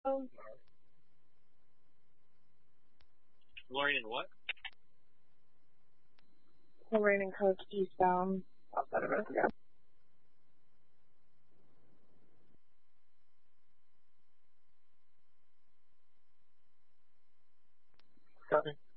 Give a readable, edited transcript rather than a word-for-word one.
Lori and what? Lorraine and Coke eastbound outside of Ithaca. Copy.